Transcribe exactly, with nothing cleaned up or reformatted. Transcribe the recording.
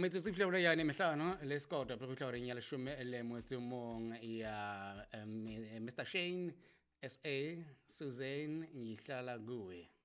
metsotso e fitlha ya ne mehlano le sekota pre fitlha goreng ya leshome le motse mong ya Mister Shane S A Susan Yihlala Guwe.